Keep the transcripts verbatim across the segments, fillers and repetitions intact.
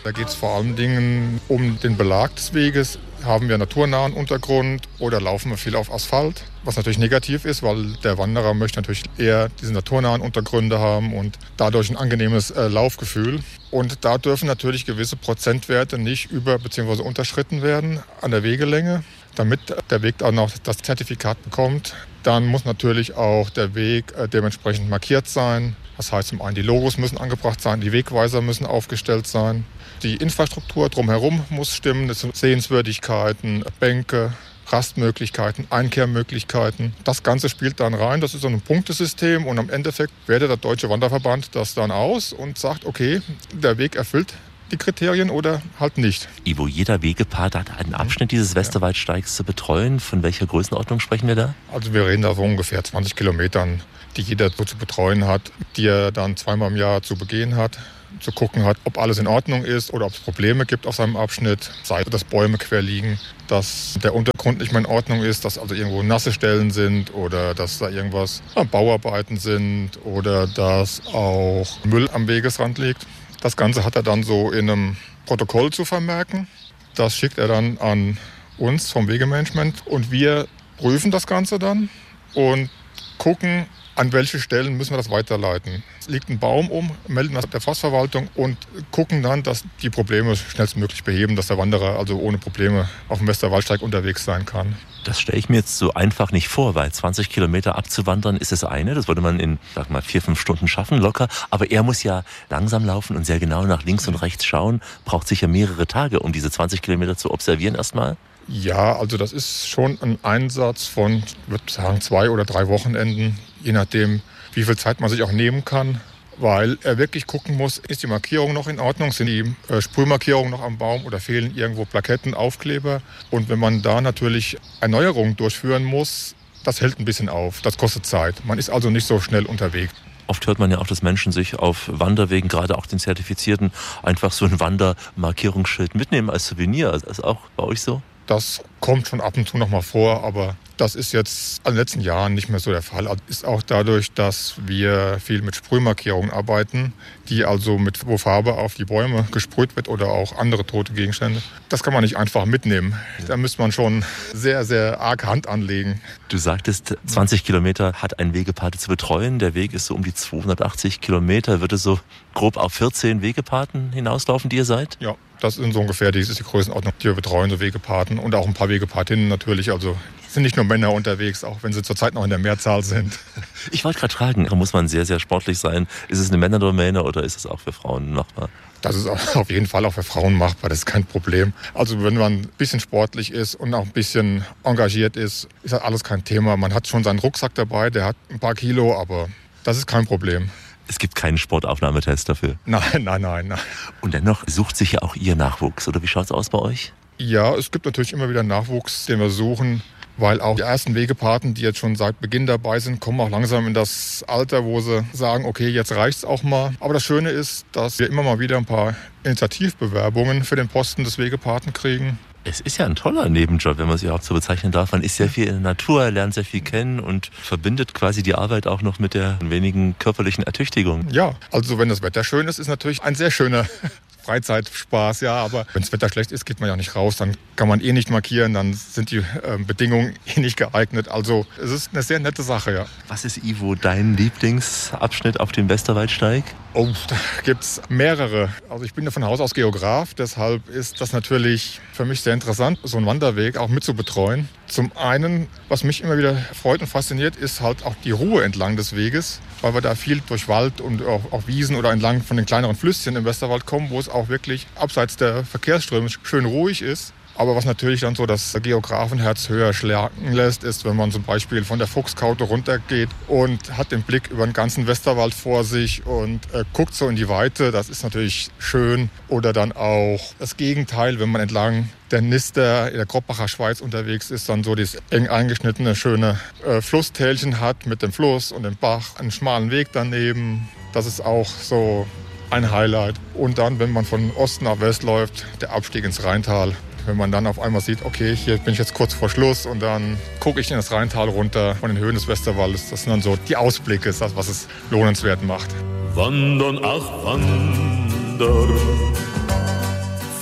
Da geht es vor allen Dingen um den Belag des Weges. Haben wir naturnahen Untergrund oder laufen wir viel auf Asphalt? Was natürlich negativ ist, weil der Wanderer möchte natürlich eher diese naturnahen Untergründe haben und dadurch ein angenehmes äh, Laufgefühl. Und da dürfen natürlich gewisse Prozentwerte nicht über- bzw. unterschritten werden an der Wegelänge, damit der Weg auch noch das Zertifikat bekommt. Dann muss natürlich auch der Weg äh, dementsprechend markiert sein. Das heißt, zum einen die Logos müssen angebracht sein, die Wegweiser müssen aufgestellt sein. Die Infrastruktur drumherum muss stimmen, das sind Sehenswürdigkeiten, Bänke, Rastmöglichkeiten, Einkehrmöglichkeiten. Das Ganze spielt dann rein, das ist so ein Punktesystem und am Endeffekt wertet der Deutsche Wanderverband das dann aus und sagt, okay, der Weg erfüllt die Kriterien oder halt nicht. Ivo, jeder Wegepart hat einen Abschnitt dieses Westerwaldsteigs zu betreuen. Von welcher Größenordnung sprechen wir da? Also wir reden da so ungefähr zwanzig Kilometern, die jeder so zu betreuen hat, die er dann zweimal im Jahr zu begehen hat, zu gucken hat, ob alles in Ordnung ist oder ob es Probleme gibt auf seinem Abschnitt, sei es, dass Bäume quer liegen, dass der Untergrund nicht mehr in Ordnung ist, dass also irgendwo nasse Stellen sind oder dass da irgendwas an Bauarbeiten sind oder dass auch Müll am Wegesrand liegt. Das Ganze hat er dann so in einem Protokoll zu vermerken. Das schickt er dann an uns vom Wegemanagement und wir prüfen das Ganze dann und gucken, an welche Stellen müssen wir das weiterleiten. Es liegt ein Baum um, melden das der Forstverwaltung und gucken dann, dass die Probleme schnellstmöglich beheben, dass der Wanderer also ohne Probleme auf dem Westerwaldsteig unterwegs sein kann. Das stelle ich mir jetzt so einfach nicht vor, weil zwanzig Kilometer abzuwandern ist das eine. Das würde man in, sag mal, vier, fünf Stunden schaffen, locker. Aber er muss ja langsam laufen und sehr genau nach links und rechts schauen. Braucht sicher mehrere Tage, um diese zwanzig Kilometer zu observieren erstmal. Ja, also das ist schon ein Einsatz von, ich würde sagen, zwei oder drei Wochenenden, je nachdem, wie viel Zeit man sich auch nehmen kann, weil er wirklich gucken muss, ist die Markierung noch in Ordnung, sind die äh, Sprühmarkierungen noch am Baum oder fehlen irgendwo Plaketten, Aufkleber. Und wenn man da natürlich Erneuerungen durchführen muss, das hält ein bisschen auf, das kostet Zeit. Man ist also nicht so schnell unterwegs. Oft hört man ja auch, dass Menschen sich auf Wanderwegen, gerade auch den Zertifizierten, einfach so ein Wandermarkierungsschild mitnehmen als Souvenir. Ist das auch bei euch so? Das kommt schon ab und zu noch mal vor, aber das ist jetzt in den letzten Jahren nicht mehr so der Fall. Ist auch dadurch, dass wir viel mit Sprühmarkierungen arbeiten, die also mit, wo Farbe auf die Bäume gesprüht wird oder auch andere tote Gegenstände. Das kann man nicht einfach mitnehmen. Da müsste man schon sehr, sehr arg Hand anlegen. Du sagtest, zwanzig Kilometer hat ein Wegepate zu betreuen. Der Weg ist so um die zweihundertachtzig Kilometer. Wird es so grob auf vierzehn Wegepaten hinauslaufen, die ihr seid? Ja. Das ist so ungefähr die, ist die Größenordnung, die wir betreuen, so Wegepaten und auch ein paar Wegepatinnen natürlich. Also sind nicht nur Männer unterwegs, auch wenn sie zurzeit noch in der Mehrzahl sind. Ich wollte gerade fragen, muss man sehr, sehr sportlich sein? Ist es eine Männerdomäne oder ist es auch für Frauen machbar? Das ist auf jeden Fall auch für Frauen machbar, das ist kein Problem. Also wenn man ein bisschen sportlich ist und auch ein bisschen engagiert ist, ist das alles kein Thema. Man hat schon seinen Rucksack dabei, der hat ein paar Kilo, aber das ist kein Problem. Es gibt keinen Sportaufnahmetest dafür? Nein, nein, nein, nein. Und dennoch sucht sich ja auch ihr Nachwuchs, oder wie schaut es aus bei euch? Ja, es gibt natürlich immer wieder Nachwuchs, den wir suchen, weil auch die ersten Wegepaten, die jetzt schon seit Beginn dabei sind, kommen auch langsam in das Alter, wo sie sagen, okay, jetzt reicht's auch mal. Aber das Schöne ist, dass wir immer mal wieder ein paar Initiativbewerbungen für den Posten des Wegepaten kriegen. Es ist ja ein toller Nebenjob, wenn man es überhaupt so bezeichnen darf. Man ist sehr viel in der Natur, lernt sehr viel kennen und verbindet quasi die Arbeit auch noch mit der wenigen körperlichen Ertüchtigung. Ja, also wenn das Wetter schön ist, ist natürlich ein sehr schöner Freizeitspaß, ja, aber wenn das Wetter schlecht ist, geht man ja nicht raus, dann kann man eh nicht markieren, dann sind die äh, Bedingungen eh nicht geeignet. Also es ist eine sehr nette Sache, ja. Was ist, Ivo, dein Lieblingsabschnitt auf dem Westerwaldsteig? Oh, da gibt's mehrere. Also ich bin ja von Haus aus Geograf, deshalb ist das natürlich für mich sehr interessant, so einen Wanderweg auch mit zu betreuen. Zum einen, was mich immer wieder freut und fasziniert, ist halt auch die Ruhe entlang des Weges, weil wir da viel durch Wald und auch, auch Wiesen oder entlang von den kleineren Flüsschen im Westerwald kommen, wo es auch wirklich abseits der Verkehrsströme schön ruhig ist. Aber was natürlich dann so das Geografenherz höher schlagen lässt, ist, wenn man zum Beispiel von der Fuchskaute runtergeht und hat den Blick über den ganzen Westerwald vor sich und äh, guckt so in die Weite. Das ist natürlich schön. Oder dann auch das Gegenteil, wenn man entlang der Nister in der Kroppacher Schweiz unterwegs ist, dann so dieses eng eingeschnittene, schöne äh, Flusstälchen hat mit dem Fluss und dem Bach, einen schmalen Weg daneben. Das ist auch so ein Highlight. Und dann, wenn man von Osten nach West läuft, der Abstieg ins Rheintal. Wenn man dann auf einmal sieht, okay, hier bin ich jetzt kurz vor Schluss und dann gucke ich in das Rheintal runter von den Höhen des Westerwaldes. Das sind dann so die Ausblicke, das, was es lohnenswert macht. Wandern, ach wandern,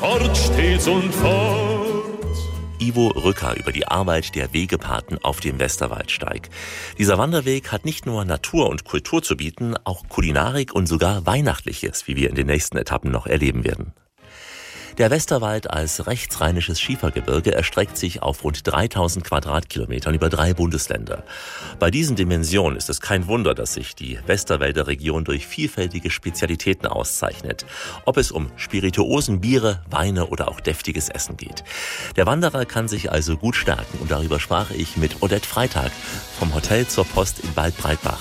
fort stets und fort. Ivo Rücker über die Arbeit der Wegepaten auf dem Westerwaldsteig. Dieser Wanderweg hat nicht nur Natur und Kultur zu bieten, auch Kulinarik und sogar Weihnachtliches, wie wir in den nächsten Etappen noch erleben werden. Der Westerwald als rechtsrheinisches Schiefergebirge erstreckt sich auf rund dreitausend Quadratkilometern über drei Bundesländer. Bei diesen Dimensionen ist es kein Wunder, dass sich die Westerwälder Region durch vielfältige Spezialitäten auszeichnet. Ob es um Spirituosen, Biere, Weine oder auch deftiges Essen geht. Der Wanderer kann sich also gut stärken und darüber sprach ich mit Odette Freitag vom Hotel zur Post in Waldbreitbach.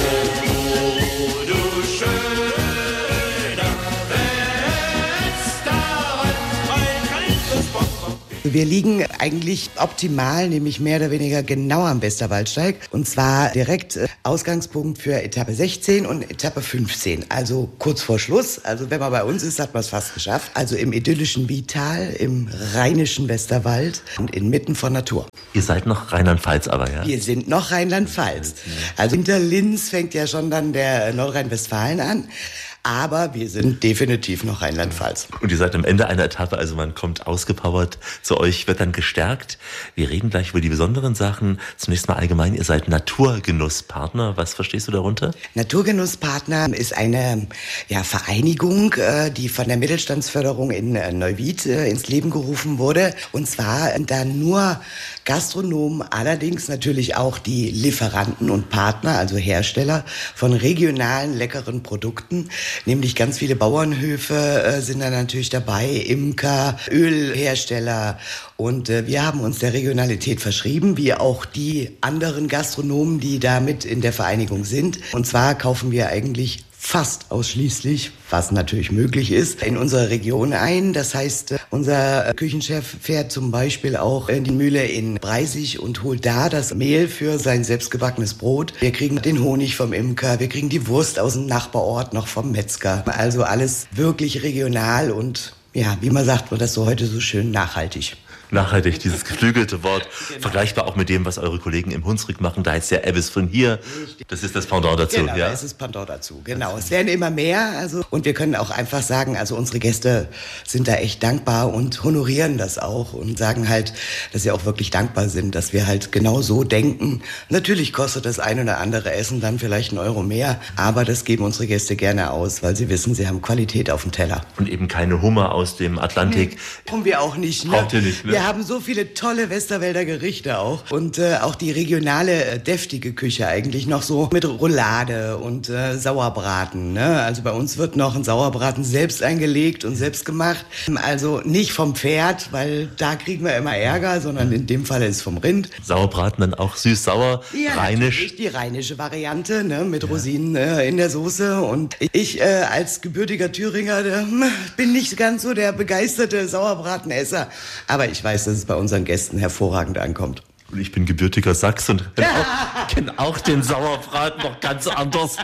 Wir liegen eigentlich optimal, nämlich mehr oder weniger genau am Westerwaldsteig. Und zwar direkt Ausgangspunkt für Etappe sechzehn und Etappe fünfzehn. Also kurz vor Schluss. Also wenn man bei uns ist, hat man es fast geschafft. Also im idyllischen Bietal, im rheinischen Westerwald und inmitten von Natur. Ihr seid noch Rheinland-Pfalz aber, ja? Wir sind noch Rheinland-Pfalz. Also hinter Linz fängt ja schon dann der Nordrhein-Westfalen an. Aber wir sind definitiv noch Rheinland-Pfalz. Und ihr seid am Ende einer Etappe, also man kommt ausgepowert zu euch, wird dann gestärkt. Wir reden gleich über die besonderen Sachen. Zunächst mal allgemein, ihr seid Naturgenusspartner. Was verstehst du darunter? Naturgenusspartner ist eine ja, Vereinigung, die von der Mittelstandsförderung in Neuwied ins Leben gerufen wurde. Und zwar da nur Gastronomen, allerdings natürlich auch die Lieferanten und Partner, also Hersteller von regionalen, leckeren Produkten. Nämlich ganz viele Bauernhöfe äh, sind da natürlich dabei, Imker, Ölhersteller. Und äh, wir haben uns der Regionalität verschrieben, wie auch die anderen Gastronomen, die da mit in der Vereinigung sind. Und zwar kaufen wir eigentlich fast ausschließlich, was natürlich möglich ist, in unserer Region ein. Das heißt, unser Küchenchef fährt zum Beispiel auch in die Mühle in Breisig und holt da das Mehl für sein selbstgebackenes Brot. Wir kriegen den Honig vom Imker, wir kriegen die Wurst aus dem Nachbarort noch vom Metzger. Also alles wirklich regional und, ja, wie man sagt, wird das so heute so schön nachhaltig. Nachhaltig, dieses geflügelte Wort. Genau. Vergleichbar auch mit dem, was eure Kollegen im Hunsrück machen. Da heißt der Ebbes von hier. Das ist das Pendant dazu. Genau, ja? das ist das Pendant dazu. Genau, es werden immer mehr. Also, und wir können auch einfach sagen, also unsere Gäste sind da echt dankbar und honorieren das auch und sagen halt, dass sie auch wirklich dankbar sind, dass wir halt genau so denken. Natürlich kostet das ein oder andere Essen dann vielleicht einen Euro mehr, aber das geben unsere Gäste gerne aus, weil sie wissen, sie haben Qualität auf dem Teller. Und eben keine Hummer aus dem Atlantik. Hm, brauchen wir auch nicht. Ne? Braucht ihr nicht, ne? Wir haben so viele tolle Westerwälder Gerichte auch und äh, auch die regionale, äh, deftige Küche eigentlich noch so mit Roulade und äh, Sauerbraten. Ne? Also bei uns wird noch ein Sauerbraten selbst eingelegt und selbst gemacht. Also nicht vom Pferd, weil da kriegen wir immer Ärger, sondern in dem Fall ist es vom Rind. Sauerbraten dann auch süß-sauer, ja, rheinisch. Die rheinische Variante, ne? Mit ja. Rosinen äh, in der Soße. Und ich äh, als gebürtiger Thüringer äh, bin nicht ganz so der begeisterte Sauerbratenesser. Aber ich weiß, dass es bei unseren Gästen hervorragend ankommt. Und ich bin gebürtiger Sachs und kenne auch, kenn auch den Sauerbraten noch ganz anders.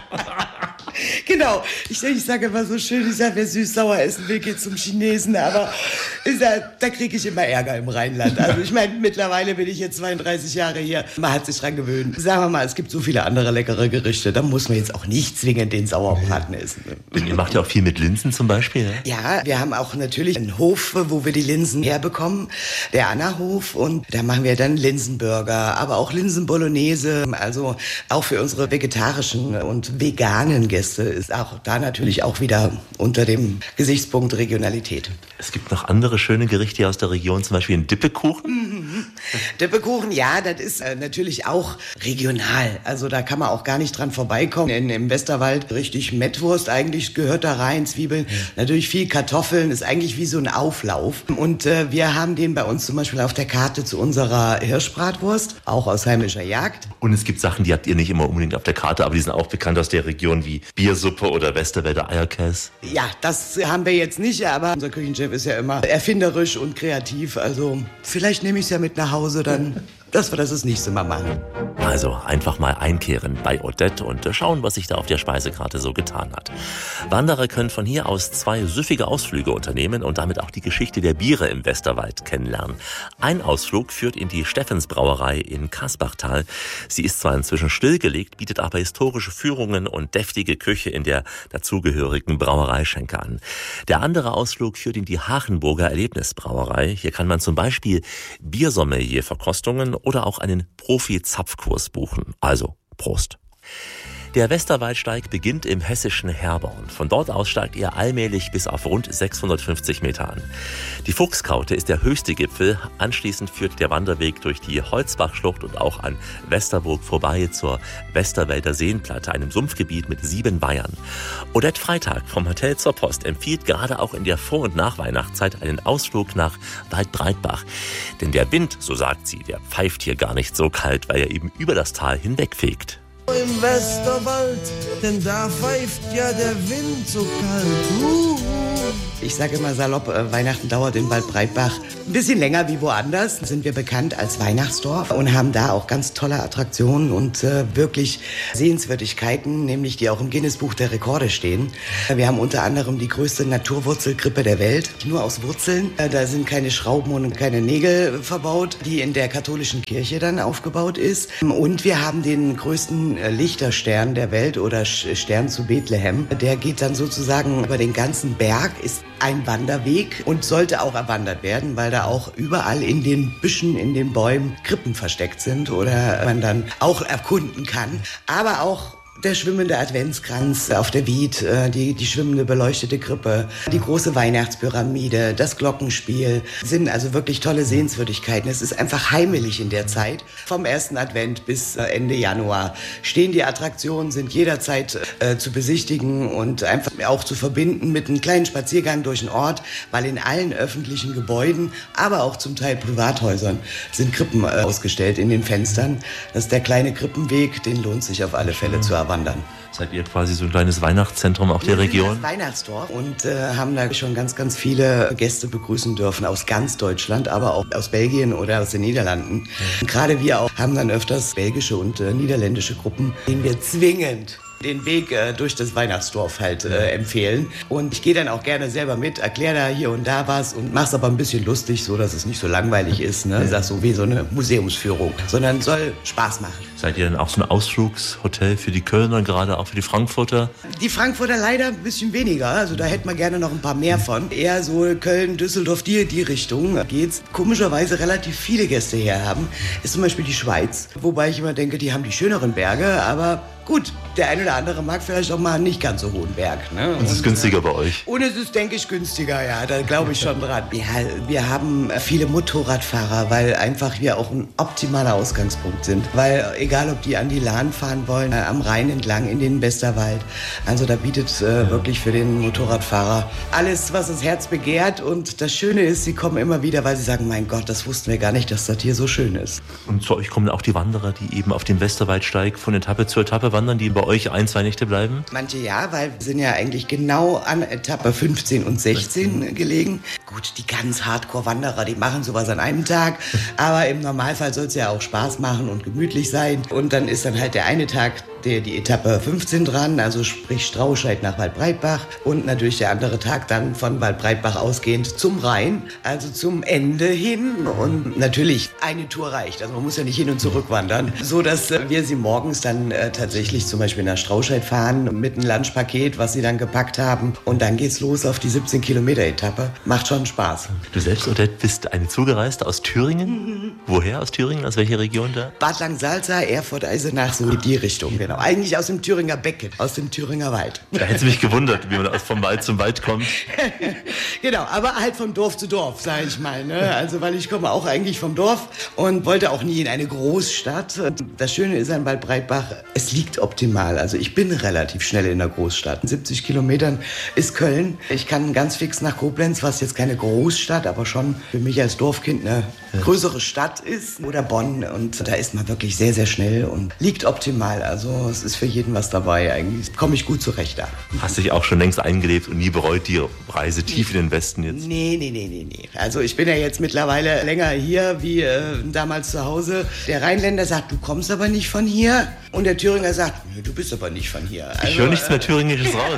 Genau. Ich, ich sage immer so schön, ich sage, wer süß-sauer essen will, geht zum Chinesen. Aber ich sag, da kriege ich immer Ärger im Rheinland. Also ich meine, mittlerweile bin ich jetzt zweiunddreißig Jahre hier. Man hat sich dran gewöhnt. Sagen wir mal, es gibt so viele andere leckere Gerichte. Da muss man jetzt auch nicht zwingend den Sauerbraten essen. Und ihr macht ja auch viel mit Linsen zum Beispiel, ne? Ja, wir haben auch natürlich einen Hof, wo wir die Linsen herbekommen. Der Anna-Hof. Und da machen wir dann Linsenburger, aber auch Linsenbolognese. Also auch für unsere vegetarischen und veganen Gäste ist auch da natürlich auch wieder unter dem Gesichtspunkt Regionalität. Es gibt noch andere schöne Gerichte aus der Region, zum Beispiel einen Dippekuchen. Mhm. Dippekuchen, ja, das ist äh, natürlich auch regional. Also da kann man auch gar nicht dran vorbeikommen. In, Im Westerwald richtig Mettwurst eigentlich gehört da rein, Zwiebeln, ja. Natürlich viel Kartoffeln, ist eigentlich wie so ein Auflauf. Und äh, wir haben den bei uns zum Beispiel auf der Karte zu unserer Hirschbratwurst, auch aus heimischer Jagd. Und es gibt Sachen, die habt ihr nicht immer unbedingt auf der Karte, aber die sind auch bekannt aus der Region, wie Biersuppe oder Westerwälder Eierkäse. Ja, das haben wir jetzt nicht, aber unser Küchenchef ist ja immer erfinderisch und kreativ. Also vielleicht nehme ich es ja mit nach Hause dann. dass wir das das nächste Mal machen. Also einfach mal einkehren bei Odette und schauen, was sich da auf der Speisekarte so getan hat. Wanderer können von hier aus zwei süffige Ausflüge unternehmen und damit auch die Geschichte der Biere im Westerwald kennenlernen. Ein Ausflug führt in die Steffensbrauerei in Kasbachtal. Sie ist zwar inzwischen stillgelegt, bietet aber historische Führungen und deftige Küche in der dazugehörigen Brauereischenke an. Der andere Ausflug führt in die Hachenburger Erlebnisbrauerei. Hier kann man zum Beispiel Biersommelier-Verkostungen oder auch einen Profi-Zapfkurs buchen. Also, Prost. Der Westerwaldsteig beginnt im hessischen Herborn. Von dort aus steigt er allmählich bis auf rund sechshundertfünfzig Meter an. Die Fuchskaute ist der höchste Gipfel. Anschließend führt der Wanderweg durch die Holzbachschlucht und auch an Westerburg vorbei zur Westerwälder Seenplatte, einem Sumpfgebiet mit sieben Weihern. Odette Freitag vom Hotel zur Post empfiehlt gerade auch in der Vor- und Nachweihnachtszeit einen Ausflug nach Waldbreitbach. Denn der Wind, so sagt sie, der pfeift hier gar nicht so kalt, weil er eben über das Tal hinwegfegt. Im Westerwald, denn da pfeift ja der Wind so kalt. Uh. Ich sage immer salopp, äh, Weihnachten dauert in Waldbreitbach ein bisschen länger wie woanders. Sind wir bekannt als Weihnachtsdorf und haben da auch ganz tolle Attraktionen und äh, wirklich Sehenswürdigkeiten, nämlich die auch im Guinness-Buch der Rekorde stehen. Wir haben unter anderem die größte Naturwurzelkrippe der Welt, nur aus Wurzeln. Äh, da sind keine Schrauben und keine Nägel verbaut, die in der katholischen Kirche dann aufgebaut ist. Und wir haben den größten Lichterstern der Welt oder Stern zu Bethlehem. Der geht dann sozusagen über den ganzen Berg, ist ein Wanderweg und sollte auch erwandert werden, weil da auch überall in den Büschen, in den Bäumen Krippen versteckt sind oder man dann auch erkunden kann. Aber auch der schwimmende Adventskranz auf der Wied, die, die schwimmende beleuchtete Krippe, die große Weihnachtspyramide, das Glockenspiel sind also wirklich tolle Sehenswürdigkeiten. Es ist einfach heimelig in der Zeit. Vom ersten Advent bis Ende Januar stehen die Attraktionen, sind jederzeit äh, zu besichtigen und einfach auch zu verbinden mit einem kleinen Spaziergang durch den Ort, weil in allen öffentlichen Gebäuden, aber auch zum Teil Privathäusern sind Krippen äh, ausgestellt in den Fenstern. Das ist der kleine Krippenweg, den lohnt sich auf alle Fälle zu erwandern. Wandern. Seid ihr quasi so ein kleines Weihnachtszentrum auch der Region? Wir sind das Weihnachtsdorf und äh, haben da schon ganz, ganz viele Gäste begrüßen dürfen aus ganz Deutschland, aber auch aus Belgien oder aus den Niederlanden. Und gerade wir auch haben dann öfters belgische und äh, niederländische Gruppen, denen wir zwingend den Weg äh, durch das Weihnachtsdorf halt äh, empfehlen. Und ich gehe dann auch gerne selber mit, erkläre da hier und da was und mach's aber ein bisschen lustig, so dass es nicht so langweilig ist, ne? Sag so wie so eine Museumsführung, sondern soll Spaß machen. Seid ihr denn auch so ein Ausflugshotel für die Kölner und gerade auch für die Frankfurter? Die Frankfurter leider ein bisschen weniger, also da hätten wir gerne noch ein paar mehr von. Eher so Köln, Düsseldorf, die, die Richtung geht's. Komischerweise relativ viele Gäste her haben, ist zum Beispiel die Schweiz. Wobei ich immer denke, die haben die schöneren Berge, aber gut, der eine oder andere mag vielleicht auch mal einen nicht ganz so hohen Berg. Ne? Und es ist günstiger äh, bei euch? Und es ist, denke ich, günstiger, ja, da glaube ich schon dran. Ja, wir haben viele Motorradfahrer, weil einfach wir auch ein optimaler Ausgangspunkt sind. Weil egal, ob die an die Lahn fahren wollen, äh, am Rhein entlang in den Westerwald, also da bietet äh, wirklich für den Motorradfahrer alles, was das Herz begehrt. Und das Schöne ist, sie kommen immer wieder, weil sie sagen, mein Gott, das wussten wir gar nicht, dass das hier so schön ist. Und zu euch kommen auch die Wanderer, die eben auf dem Westerwaldsteig von Etappe zu Etappe wandern, die bei euch ein, zwei Nächte bleiben? Manche ja, weil wir sind ja eigentlich genau an Etappe fünfzehn und sechzehn gelegen. Gut, die ganz Hardcore-Wanderer, die machen sowas an einem Tag, aber im Normalfall soll es ja auch Spaß machen und gemütlich sein. Und dann ist dann halt der eine Tag der, die Etappe fünfzehn dran, also sprich Strauscheid nach Waldbreitbach und natürlich der andere Tag dann von Waldbreitbach ausgehend zum Rhein, also zum Ende hin. Und natürlich eine Tour reicht, also man muss ja nicht hin und zurück wandern, so dass wir sie morgens dann äh, tatsächlich zum Beispiel nach Strauscheid fahren mit einem Lunchpaket, was sie dann gepackt haben und dann geht's los auf die siebzehn Kilometer Etappe. Macht schon Spaß. Du selbst, Odette, bist eine Zugereiste aus Thüringen? Mhm. Woher aus Thüringen? Aus welcher Region da? Bad Langsalza, Erfurt, Eisenach, so in die Richtung, genau. Eigentlich aus dem Thüringer Becken, aus dem Thüringer Wald. Da hätte mich gewundert, wie man vom Wald zum Wald kommt. Genau, aber halt von Dorf zu Dorf, sage ich mal. Ne? Also, weil ich komme auch eigentlich vom Dorf und wollte auch nie in eine Großstadt. Das Schöne ist an Waldbreitbach, es liegt optimal. Also ich bin relativ schnell in der Großstadt. siebzig Kilometern ist Köln. Ich kann ganz fix nach Koblenz, was jetzt keine Großstadt, aber schon für mich als Dorfkind eine größere Stadt ist. Oder Bonn. Und da ist man wirklich sehr, sehr schnell und liegt optimal. Also Also es ist für jeden was dabei. Eigentlich komme ich gut zurecht da. Hast dich auch schon längst eingelebt und nie bereut die Reise tief in den Westen jetzt? Nee, nee, nee, nee, nee. Also ich bin ja jetzt mittlerweile länger hier wie äh, damals zu Hause. Der Rheinländer sagt, du kommst aber nicht von hier. Und der Thüringer sagt, nee, du bist aber nicht von hier. Also, ich höre nichts mehr Thüringisches raus.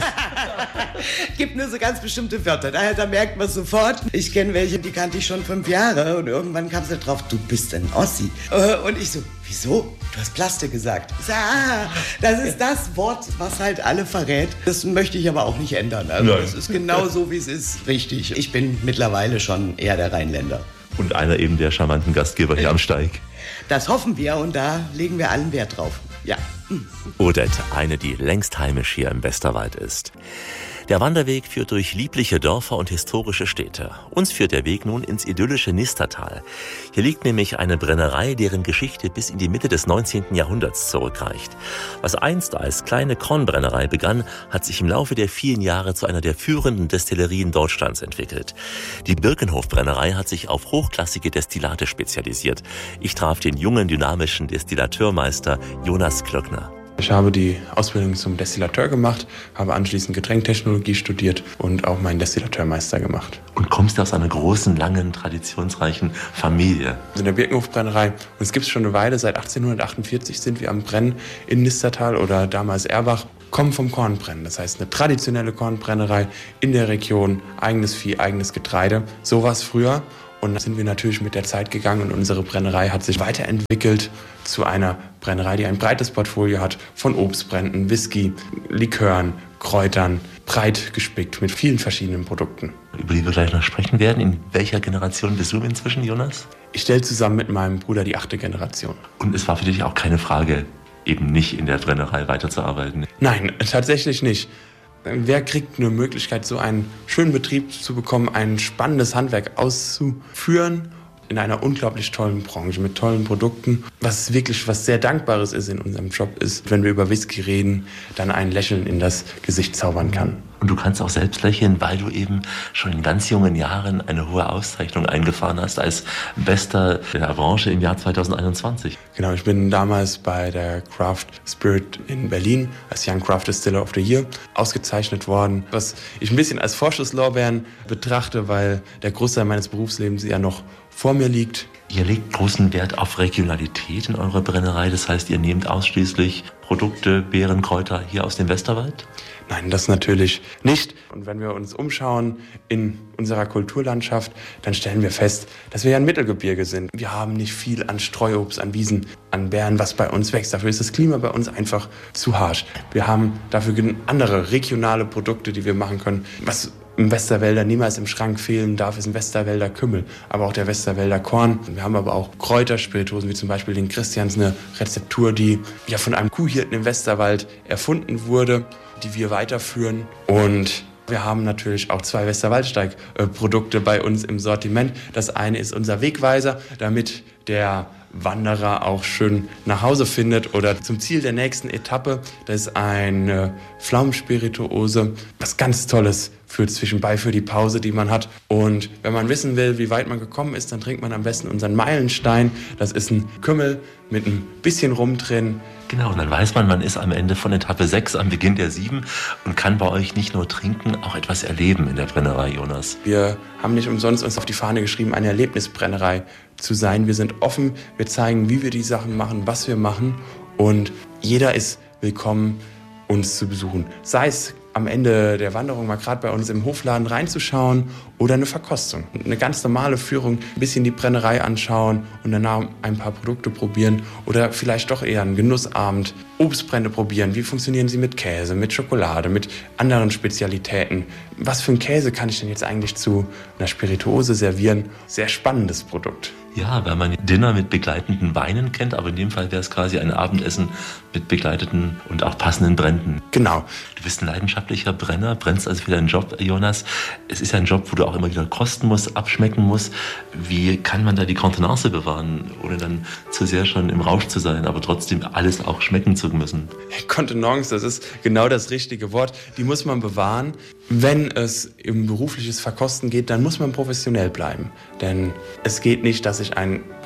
Gibt nur so ganz bestimmte Wörter. Da, da merkt man sofort. Ich kenne welche, die kannte ich schon fünf Jahre. Und irgendwann kam sie drauf, du bist ein Ossi. Und ich so, wieso? Du hast Plaste gesagt. Ich sag, ah, das ist das Wort, was halt alle verrät. Das möchte ich aber auch nicht ändern. Also es ist genau so, wie es ist. Richtig. Ich bin mittlerweile schon eher der Rheinländer. Und einer eben der charmanten Gastgeber hier am Steig. Das hoffen wir und da legen wir allen Wert drauf. Ja. Odette, eine, die längst heimisch hier im Westerwald ist. Der Wanderweg führt durch liebliche Dörfer und historische Städte. Uns führt der Weg nun ins idyllische Nistertal. Hier liegt nämlich eine Brennerei, deren Geschichte bis in die Mitte des neunzehnten Jahrhunderts zurückreicht. Was einst als kleine Kornbrennerei begann, hat sich im Laufe der vielen Jahre zu einer der führenden Destillerien Deutschlands entwickelt. Die Birkenhof-Brennerei hat sich auf hochklassige Destillate spezialisiert. Ich traf den jungen, dynamischen Destillateurmeister Jonas Klöckner. Ich habe die Ausbildung zum Destillateur gemacht, habe anschließend Getränktechnologie studiert und auch meinen Destillateurmeister gemacht. Und kommst aus einer großen, langen, traditionsreichen Familie. In der Birkenhof-Brennerei. Und es gibt es schon eine Weile, seit achtzehnhundertachtundvierzig sind wir am Brennen in Nistertal oder damals Erbach. Kommen vom Kornbrennen. Das heißt, eine traditionelle Kornbrennerei in der Region, eigenes Vieh, eigenes Getreide. So war es früher. Und da sind wir natürlich mit der Zeit gegangen und unsere Brennerei hat sich weiterentwickelt zu einer Brennerei, die ein breites Portfolio hat von Obstbränden, Whisky, Likören, Kräutern, breit gespickt mit vielen verschiedenen Produkten. Über die wir gleich noch sprechen werden. In welcher Generation bist du inzwischen, Jonas? Ich stelle zusammen mit meinem Bruder die achte Generation. Und es war für dich auch keine Frage, eben nicht in der Brennerei weiterzuarbeiten? Nein, tatsächlich nicht. Wer kriegt eine Möglichkeit, so einen schönen Betrieb zu bekommen, ein spannendes Handwerk auszuführen in einer unglaublich tollen Branche mit tollen Produkten? Was wirklich was sehr Dankbares ist in unserem Job, ist, wenn wir über Whisky reden, dann ein Lächeln in das Gesicht zaubern kann. Und du kannst auch selbst lächeln, weil du eben schon in ganz jungen Jahren eine hohe Auszeichnung eingefahren hast als Bester der Branche im Jahr zweitausendeinundzwanzig. Genau, ich bin damals bei der Craft Spirit in Berlin als Young Craft Distiller of the Year ausgezeichnet worden, was ich ein bisschen als Vorschusslorbeeren betrachte, weil der Großteil meines Berufslebens ja noch vor mir liegt. Ihr legt großen Wert auf Regionalität in eurer Brennerei, das heißt, ihr nehmt ausschließlich Produkte, Beeren, Kräuter hier aus dem Westerwald? Nein, das natürlich nicht. Und wenn wir uns umschauen in unserer Kulturlandschaft, dann stellen wir fest, dass wir ja ein Mittelgebirge sind. Wir haben nicht viel an Streuobst, an Wiesen, an Beeren, was bei uns wächst. Dafür ist das Klima bei uns einfach zu harsch. Wir haben dafür andere regionale Produkte, die wir machen können. Was im Westerwälder niemals im Schrank fehlen darf, ist ein Westerwälder Kümmel, aber auch der Westerwälder Korn. Wir haben aber auch Kräuterspirituosen, wie zum Beispiel den Christians, eine Rezeptur, die ja von einem Kuhhirten im Westerwald erfunden wurde, die wir weiterführen. Und wir haben natürlich auch zwei Westerwaldsteig-Produkte bei uns im Sortiment. Das eine ist unser Wegweiser, damit der Wanderer auch schön nach Hause findet oder zum Ziel der nächsten Etappe. Das ist eine Pflaumenspirituose, was ganz Tolles für zwischenbei, für die Pause, die man hat. Und wenn man wissen will, wie weit man gekommen ist, dann trinkt man am besten unseren Meilenstein. Das ist ein Kümmel mit ein bisschen Rum drin. Genau, und dann weiß man, man ist am Ende von Etappe sechs, am Beginn der sieben und kann bei euch nicht nur trinken, auch etwas erleben in der Brennerei, Jonas. Wir haben nicht umsonst uns auf die Fahne geschrieben, eine Erlebnisbrennerei zu sein. Wir sind offen, wir zeigen, wie wir die Sachen machen, was wir machen und jeder ist willkommen, uns zu besuchen. Sei es am Ende der Wanderung mal gerade bei uns im Hofladen reinzuschauen oder eine Verkostung. Eine ganz normale Führung, ein bisschen die Brennerei anschauen und danach ein paar Produkte probieren oder vielleicht doch eher einen Genussabend, Obstbrände probieren. Wie funktionieren sie mit Käse, mit Schokolade, mit anderen Spezialitäten? Was für einen Käse kann ich denn jetzt eigentlich zu einer Spirituose servieren? Sehr spannendes Produkt. Ja, weil man Dinner mit begleitenden Weinen kennt, aber in dem Fall wäre es quasi ein Abendessen mit begleiteten und auch passenden Bränden. Genau. Du bist ein leidenschaftlicher Brenner, brennst also für deinen Job, Jonas. Es ist ja ein Job, wo du auch immer wieder kosten musst, abschmecken musst. Wie kann man da die Kontenance bewahren, ohne dann zu sehr schon im Rausch zu sein, aber trotzdem alles auch schmecken zu müssen? Kontenance, das ist genau das richtige Wort. Die muss man bewahren. Wenn es um berufliches Verkosten geht, dann muss man professionell bleiben. Denn es geht nicht, dass ich ein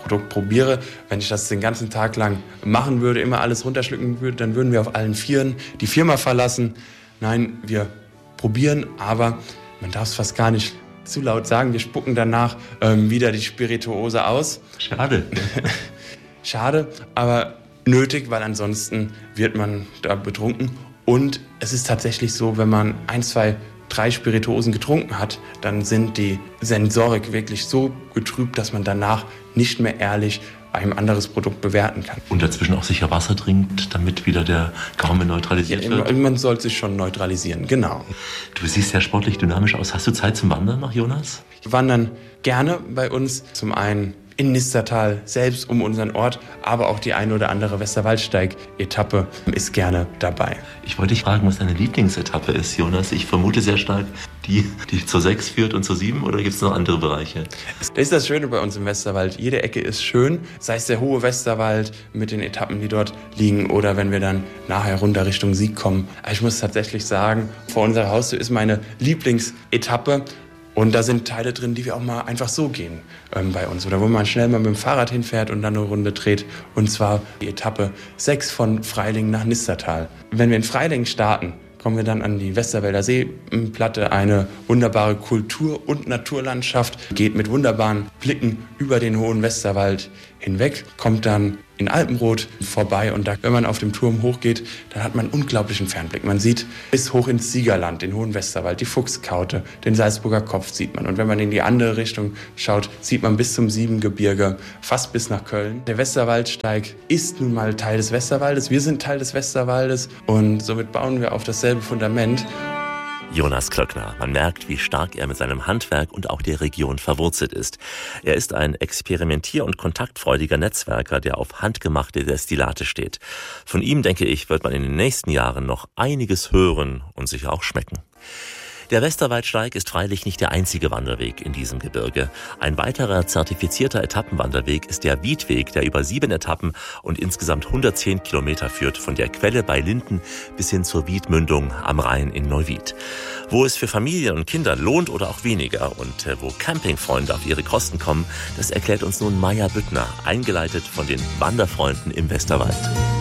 Produkt probiere. Wenn ich das den ganzen Tag lang machen würde, immer alles runterschlucken würde, dann würden wir auf allen Vieren die Firma verlassen. Nein, wir probieren, aber man darf es fast gar nicht zu laut sagen. Wir spucken danach ähm, wieder die Spirituose aus. Schade. Schade, aber nötig, weil ansonsten wird man da betrunken. Und es ist tatsächlich so, wenn man ein, zwei, drei Spirituosen getrunken hat, dann sind die Sensorik wirklich so getrübt, dass man danach nicht mehr ehrlich ein anderes Produkt bewerten kann. Und dazwischen auch sicher Wasser trinkt, damit wieder der Gaumen neutralisiert ja, wird? Man soll sich schon neutralisieren, genau. Du siehst sehr sportlich dynamisch aus. Hast du Zeit zum Wandern noch, Jonas? Wir wandern gerne bei uns. Zum einen in Nistertal selbst um unseren Ort, aber auch die ein oder andere Westerwaldsteig-Etappe ist gerne dabei. Ich wollte dich fragen, was deine Lieblingsetappe ist, Jonas. Ich vermute sehr stark die, die zur sechs führt und zur sieben, oder gibt es noch andere Bereiche? Das ist das Schöne bei uns im Westerwald. Jede Ecke ist schön, sei es der hohe Westerwald mit den Etappen, die dort liegen, oder wenn wir dann nachher runter Richtung Sieg kommen. Ich muss tatsächlich sagen, vor unserer Haustür ist meine Lieblingsetappe. Und da sind Teile drin, die wir auch mal einfach so gehen ähm, bei uns. Oder wo man schnell mal mit dem Fahrrad hinfährt und dann eine Runde dreht. Und zwar die Etappe sechs von Freilingen nach Nistertal. Wenn wir in Freilingen starten, kommen wir dann an die Westerwälder Seenplatte. Eine wunderbare Kultur- und Naturlandschaft. Geht mit wunderbaren Blicken über den hohen Westerwald hinweg. Kommt dann in Alpenrot vorbei, und da, wenn man auf dem Turm hochgeht, dann hat man einen unglaublichen Fernblick. Man sieht bis hoch ins Siegerland, den hohen Westerwald, die Fuchskaute, den Salzburger Kopf sieht man. Und wenn man in die andere Richtung schaut, sieht man bis zum Siebengebirge, fast bis nach Köln. Der Westerwaldsteig ist nun mal Teil des Westerwaldes. Wir sind Teil des Westerwaldes, und somit bauen wir auf dasselbe Fundament. Jonas Klöckner. Man merkt, wie stark er mit seinem Handwerk und auch der Region verwurzelt ist. Er ist ein experimentier- und kontaktfreudiger Netzwerker, der auf handgemachte Destillate steht. Von ihm, denke ich, wird man in den nächsten Jahren noch einiges hören und sicher auch schmecken. Der Westerwaldsteig ist freilich nicht der einzige Wanderweg in diesem Gebirge. Ein weiterer zertifizierter Etappenwanderweg ist der Wiedweg, der über sieben Etappen und insgesamt hundertzehn Kilometer führt, von der Quelle bei Linden bis hin zur Wiedmündung am Rhein in Neuwied. Wo es für Familien und Kinder lohnt oder auch weniger und wo Campingfreunde auf ihre Kosten kommen, das erklärt uns nun Maja Büttner, eingeleitet von den Wanderfreunden im Westerwald.